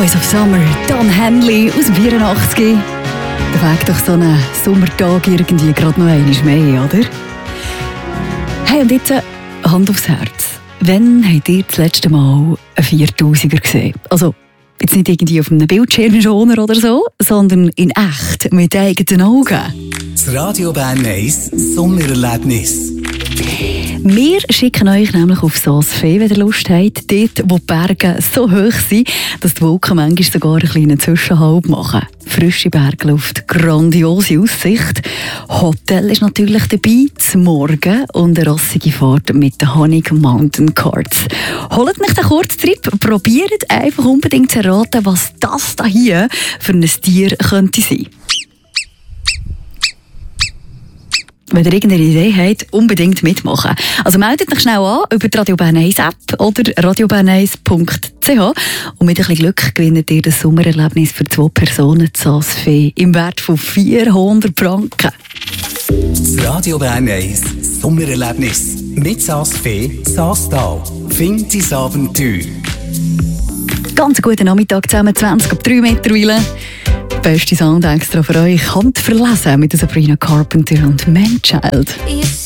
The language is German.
Boys of Summer, Don Henley aus dem 84. Der Weg durch so einen Sommertag irgendwie gerade noch einmal mehr, oder? Hey, und jetzt Hand aufs Herz. Wann habt ihr das letzte Mal einen 4000er gesehen? Also, jetzt nicht irgendwie auf einem Bildschirmschoner oder so, sondern in echt, mit eigenen Augen. Das Radio Bern 1 Sommererlebnis. Wir schicken euch nämlich auf Saas-Fee, wenn ihr Lust habt, dort, wo die Berge so hoch sind, dass die Wolken manchmal sogar einen kleinen Zwischenhalt machen. Frische Bergluft, grandiose Aussicht. Hotel ist natürlich dabei, zum Morgen und eine rassige Fahrt mit den Honig Mountain Carts. Holt nicht einen Kurztrip, probiert einfach unbedingt zu erraten, was das da hier für ein Tier könnte sein. Wenn ihr irgendeine Idee habt, unbedingt mitmachen. Also meldet euch schnell an über die Radio Bern 1 App oder radiobern1.ch und mit ein bisschen Glück gewinnt ihr das Sommererlebnis für 2 Personen zu Saas-Fee im Wert von 400 Franken. Das Radio Bern 1 Sommererlebnis mit Saas-Fee Saastal. Find dein Abenteuer. Ganz guten Nachmittag zusammen, 20 ab 3 mittlerweile. Beste Sound extra für euch. Handverlesen mit Sabrina Carpenter und Man Child.